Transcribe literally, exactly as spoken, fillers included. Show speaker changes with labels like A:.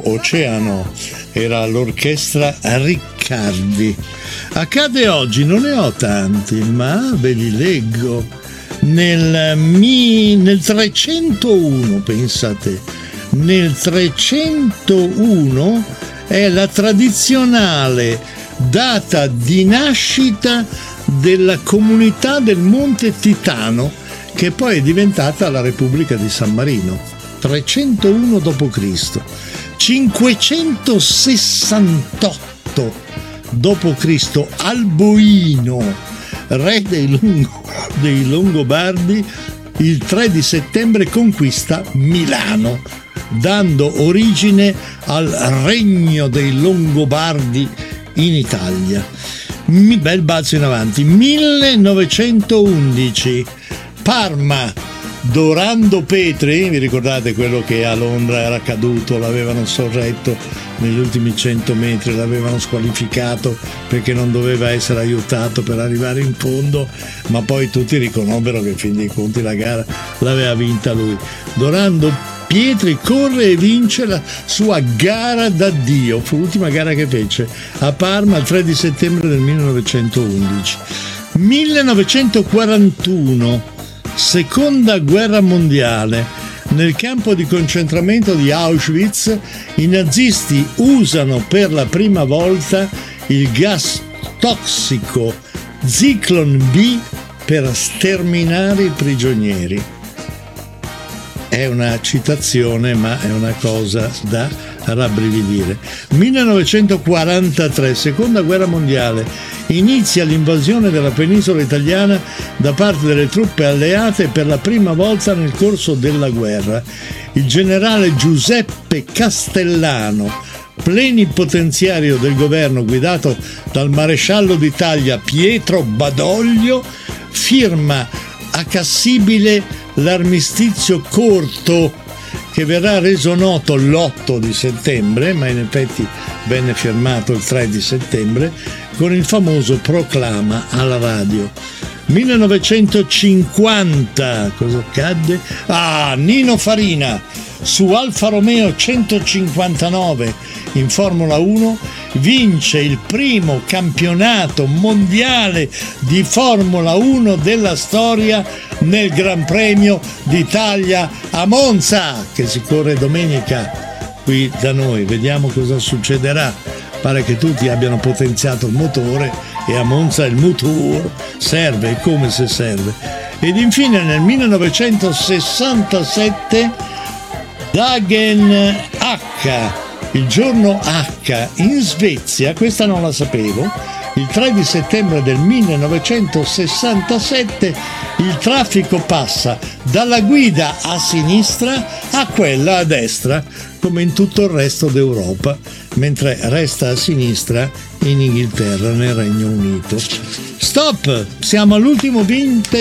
A: Oceano, era l'orchestra Riccardi. Accade oggi, non ne ho tanti, ma ve li leggo. Nel, mi, nel trecentouno, pensate, nel trecentouno è la tradizionale data di nascita della comunità del Monte Titano, che poi è diventata la Repubblica di San Marino. trecentouno dopo Cristo. cinquecentosessantotto dopo Cristo, Alboino, re dei, Longo, dei Longobardi, il tre di settembre conquista Milano, dando origine al regno dei Longobardi in Italia. Mi, bel balzo in avanti. millenovecentoundici, Parma, Dorando Petri, vi ricordate quello che a Londra era caduto, l'avevano sorretto negli ultimi cento metri, l'avevano squalificato perché non doveva essere aiutato per arrivare in fondo, ma poi tutti riconobbero che in fin dei conti la gara l'aveva vinta lui. Dorando Pietri corre e vince la sua gara d'addio, fu l'ultima gara che fece a Parma il tre di settembre del millenovecentoundici. millenovecentoquarantuno, seconda guerra mondiale. Nel campo di concentramento di Auschwitz i nazisti usano per la prima volta il gas tossico Zyklon B per sterminare i prigionieri. È una citazione, ma è una cosa da rabbrividire. millenovecentoquarantatré, seconda guerra mondiale. Inizia l'invasione della penisola italiana da parte delle truppe alleate per la prima volta nel corso della guerra. Il generale Giuseppe Castellano, plenipotenziario del governo guidato dal maresciallo d'Italia Pietro Badoglio, firma a Cassibile l'armistizio corto, che verrà reso noto l'otto di settembre, ma in effetti venne firmato il tre di settembre, con il famoso proclama alla radio. millenovecentocinquanta, cosa accadde? Ah, Nino Farina su Alfa Romeo centocinquantanove in Formula uno vince il primo campionato mondiale di Formula uno della storia nel Gran Premio d'Italia a Monza, che si corre domenica qui da noi. Vediamo cosa succederà. Pare che tutti abbiano potenziato il motore e a Monza il motor serve come se serve. Ed infine nel millenovecentosessantasette Dagen H, il giorno H in Svezia, questa non la sapevo, il tre di settembre del millenovecentosessantasette il traffico passa dalla guida a sinistra a quella a destra, come in tutto il resto d'Europa, mentre resta a sinistra in Inghilterra, nel Regno Unito. Stop! Siamo all'ultimo vinte